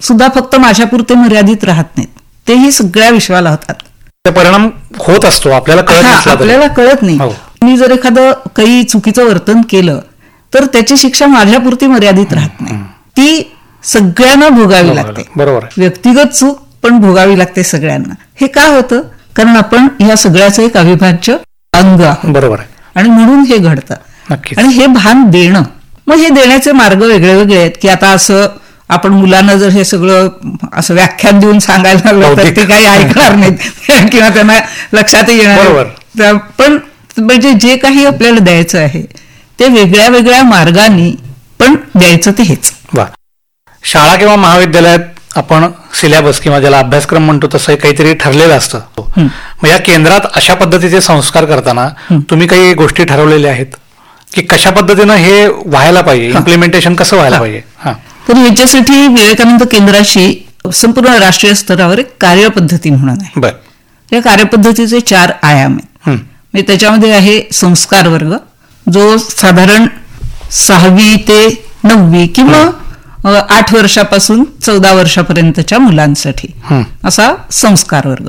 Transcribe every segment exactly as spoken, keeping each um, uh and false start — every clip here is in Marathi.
सुद्धा फक्त माझ्यापुरते मर्यादित राहत नाहीत, तेही सगळ्या विश्वाला होतात. परिणाम होत असतो, आपल्याला कळत आपल्याला कळत नाही. मी जर एखादं काही चुकीचं वर्तन केलं तर त्याची शिक्षा माझ्यापुरती मर्यादित राहत नाही, ती सगळ्यांना भोगावी लागते. बरोबर. व्यक्तिगत चूक पण भोगावी लागते सगळ्यांना. हे का होतं? कारण आपण या सगळ्याचं एक अविभाज्य अंग आहोत. बरोबर आहे. आणि म्हणून हे घडतं. आणि हे भान देणं, मग हे देण्याचे मार्ग वेगळे वेगळे आहेत की आता असं आपण मुलांना जर हे सगळं असं व्याख्यान देऊन सांगायला लागलं तर ते काही ऐकणार नाहीत किंवा त्यांना लक्षातही येणार. पण म्हणजे जे काही आपल्याला द्यायचं आहे ते वेगळ्या वेगळ्या मार्गाने पण द्यायचं ते हेच. वा. शाळा किंवा महाविद्यालयात आपण सिलेबस किंवा ज्याला अभ्यासक्रम म्हणतो तसं काहीतरी ठरलेलं असतं. मग या केंद्रात अशा पद्धतीचे संस्कार करताना तुम्ही काही गोष्टी ठरवलेल्या आहेत की कशा पद्धतीनं हे व्हायला पाहिजे, इम्प्लिमेंटेशन कसं व्हायला पाहिजे? तर याच्यासाठी विवेकानंद केंद्राशी संपूर्ण राष्ट्रीय स्तरावर एक कार्यपद्धती म्हणून आहे. बरं. या कार्यपद्धतीचे चार आयाम आहेत. म्हणजे त्याच्यामध्ये आहे संस्कार वर्ग, जो साधारण सहावी ते नववी किंवा आठ वर्षापासून चौदा वर्षापर्यंतच्या मुलांसाठी असा संस्कार वर्ग.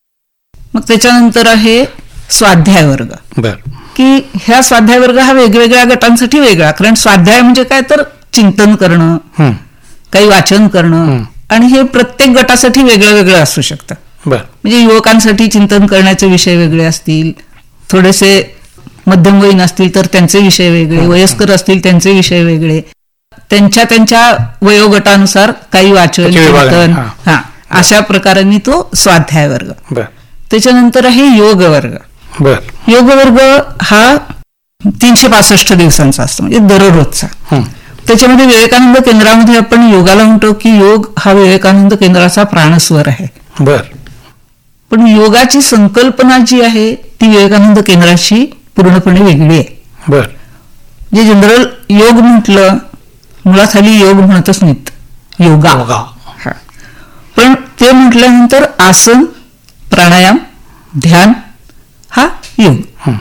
मग त्याच्यानंतर आहे स्वाध्याय वर्ग. की ह्या स्वाध्याय वर्ग हा वेगवेगळ्या गटांसाठी वेगळा, कारण स्वाध्याय म्हणजे काय तर चिंतन करणं, काही वाचन करणं, आणि हे प्रत्येक गटासाठी वेगळं वेगळं असू शकतं. म्हणजे युवकांसाठी चिंतन करण्याचे विषय वेगळे असतील, थोडेसे मध्यमवयीन असतील तर त्यांचे विषय वेगळे, वयस्कर असतील त्यांचे विषय वेगळे, त्यांच्या त्यांच्या वयोगटानुसार काही वाचन चिंतन, हा अशा प्रकारांनी तो स्वाध्याय वर्ग. त्याच्यानंतर आहे योग वर्ग. योग वर्ग हा तीनशे पासष्ट दिवसांचा असतो, म्हणजे दररोजचा. त्याच्यामध्ये विवेकानंद केंद्रामध्ये आपण योगाला म्हणतो की योग हा विवेकानंद केंद्राचा प्राणस्वर आहे. पण योगाची संकल्पना जी आहे ती विवेकानंद केंद्राची पूर्णपणे वेगळी आहे. जे जनरल योग म्हटलं, मुळात खाली योग म्हणतच नाहीत, योगा. पण ते म्हटल्यानंतर आसन, प्राणायाम, ध्यान हा योग.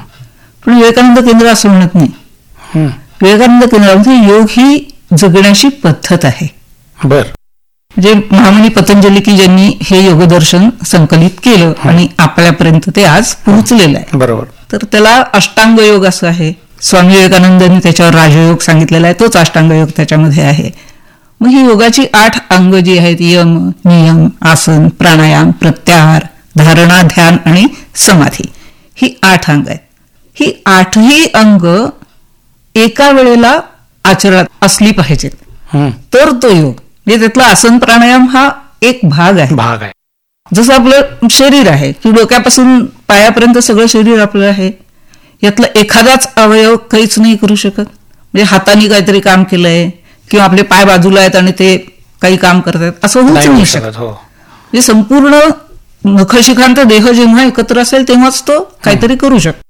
पण विवेकानंद केंद्र असं म्हणत नाही. विवेकानंद केंद्रामध्ये योग ही जगण्याची पद्धत आहे. म्हणजे महामुनी पतंजली की ज्यांनी हे योगदर्शन संकलित केलं आणि आपल्यापर्यंत ते आज पोहोचलेलं आहे. बरोबर. तर त्याला अष्टांग योग असं आहे. स्वामी विवेकानंदांनी त्याच्यावर राजयोग सांगितलेला आहे, तोच अष्टांग योग त्याच्यामध्ये आहे. मग ही योगाची आठ अंग जी आहेत, यम, नियम, आसन, प्राणायाम, प्रत्याहार, धारणा, ध्यान आणि समाधी, ही आठ अंग आहेत. ही आठही अंग एका वेळेला आचरणात असली पाहिजेत तर तो योग. म्हणजे त्यातला आसन प्राणायाम हा एक भाग आहे. भाग आहे जसं आपलं शरीर आहे की डोक्यापासून पायापर्यंत सगळं शरीर आपलं आहे, यातला एखादाच अवयव काहीच नाही करू शकत. म्हणजे हाताने काहीतरी काम केलंय किंवा आपले पाय बाजूला आहेत आणि ते काही काम करतात असं होऊच नाही शकत. म्हणजे संपूर्ण नखशिखांत देह जेव्हा एकत्र असेल तेव्हाच तो काहीतरी करू शकतो.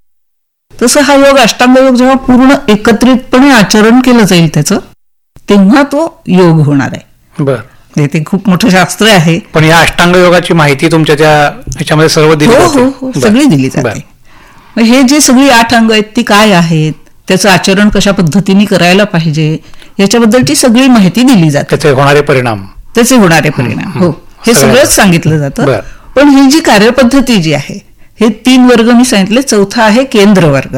तसं हा योग, अष्टांग योग जेव्हा पूर्ण एकत्रितपणे आचरण केलं जाईल त्याचं, तेव्हा तो योग होणार आहे. बरं. ते खूप मोठं शास्त्र आहे. पण या अष्टांग योगाची माहिती तुमच्या त्या ह्याच्यामध्ये सर्व दिली जाते? हो, सगळी दिली जाते. हे जे सगळी आठ अंग आहेत ती काय आहेत, त्याचं आचरण कशा पद्धतीने करायला पाहिजे याच्याबद्दलची सगळी माहिती दिली जाते. त्याचे होणारे परिणाम त्याचे होणारे परिणाम हो हे सगळंच सांगितलं जातं. पण ही जी कार्यपद्धती जी आहे, हे तीन वर्ग मी सांगितले. चौथा आहे केंद्र वर्ग.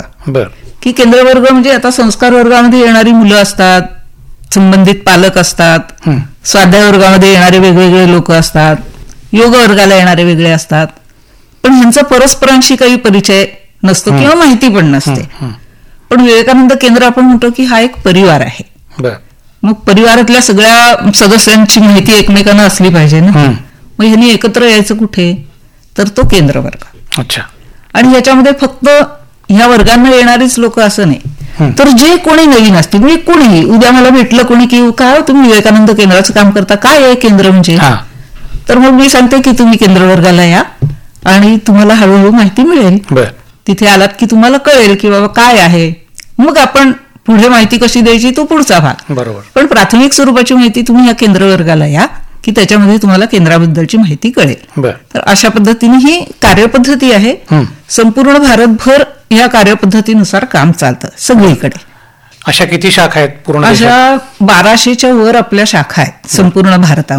की केंद्र वर्ग म्हणजे आता संस्कार वर्गामध्ये येणारी मुलं असतात, संबंधित पालक असतात, स्वाध्याय वर्गामध्ये येणारे वेगवेगळे लोक असतात, योग वर्गाला येणारे वेगळे असतात. पण ह्यांचा परस्परांशी काही परिचय नसतो किंवा माहिती पण नसते. पण विवेकानंद केंद्र आपण म्हणतो की हा एक परिवार आहे. मग परिवारातल्या सगळ्या सदस्यांची माहिती एकमेकांना असली पाहिजे ना. मग ह्यांनी एकत्र यायचं कुठे, तर तो केंद्र वर्ग. अच्छा. आणि ह्याच्यामध्ये फक्त ह्या वर्गांना येणारीच लोक असं नाही, तर जे कोणी नवीन असतील, म्हणजे कोणीही उद्या मला भेटलं कोणी की काय तुम्ही विवेकानंद केंद्राचं काम करता, काय आहे केंद्र म्हणजे, तर मग मी सांगते की तुम्ही केंद्र वर्गाला या आणि तुम्हाला हळूहळू माहिती मिळेल. तिथे आलात की तुम्हाला कळेल की बाबा काय आहे. मग आपण पुढे माहिती कशी द्यायची तो पुढचा भाग. बरोबर. पण प्राथमिक स्वरूपाची माहिती तुम्ही या केंद्र वर्गाला या की त्याच्यामध्ये तुम्हाला केंद्राबद्दलची माहिती कळेल. तर अशा पद्धतीने ही कार्यपद्धती आहे. संपूर्ण भारतभर या कार्यपद्धतीनुसार काम चालतं सगळीकडे. अशा किती शाखा आहेत पूर्ण? अशा बाराशेच्या वर आपल्या शाखा आहेत संपूर्ण भारतामध्ये.